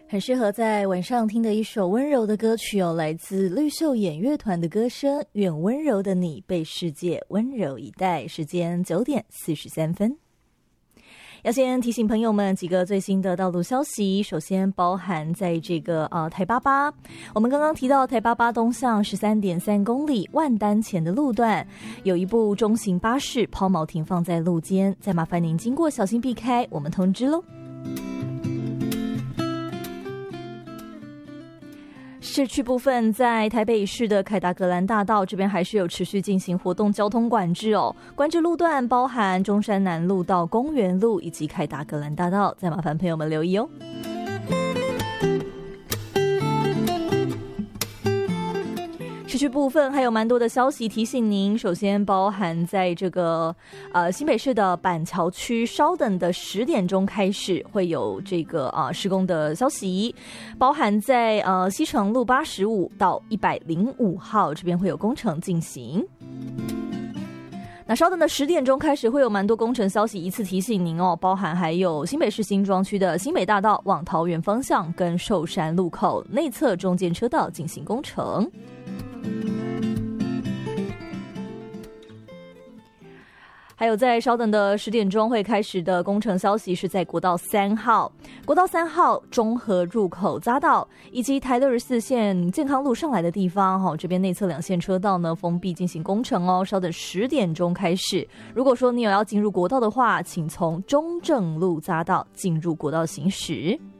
很适合在晚上听的一首温柔的歌曲哦，来自绿秀演乐团的歌声《愿温柔的你被世界温柔以待》。时间9:43。要先提醒朋友们几个最新的道路消息，首先包含在这个台88，我们刚刚提到台88东向13.3公里万丹前的路段，有一部中型巴士抛锚停放在路肩，再麻烦您经过小心避开，我们通知咯。市区部分，在台北市的凯达格兰大道这边还是有持续进行活动交通管制哦，管制路段包含中山南路到公园路以及凯达格兰大道，再麻烦朋友们留意哦。市区部分还有蛮多的消息提醒您，首先包含在这个新北市的板桥区，稍等的10点钟开始会有这个施工的消息，包含在西城路85到105号这边会有工程进行。那稍等的10点钟开始会有蛮多工程消息一次提醒您哦，包含还有新北市新庄区的新北大道往桃园方向跟寿山路口内侧中间车道进行工程。还有在稍等的10点钟会开始的工程消息是在国道3号中和入口匝道以及台64线健康路上来的地方，这边内侧2线车道呢封闭进行工程哦，稍等10点钟开始。如果说你有要进入国道的话，请从中正路匝道进入国道行驶。